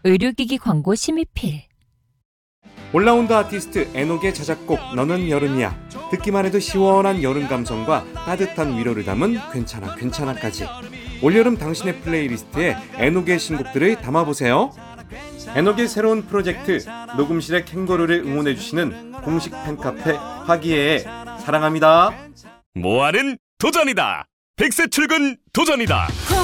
의료기기 광고 심의필. 올라운드 아티스트 에녹의 자작곡 너는 여름이야. 듣기만 해도 시원한 여름 감성과 따뜻한 위로를 담은 괜찮아 괜찮아까지. 올여름 당신의 플레이리스트에 에녹의 신곡들을 담아보세요. 에녹의 새로운 프로젝트 녹음실의 캥거루를 응원해주시는 공식 팬카페 화기애애 사랑합니다. 모아는 도전이다. 100세 출근 도전이다.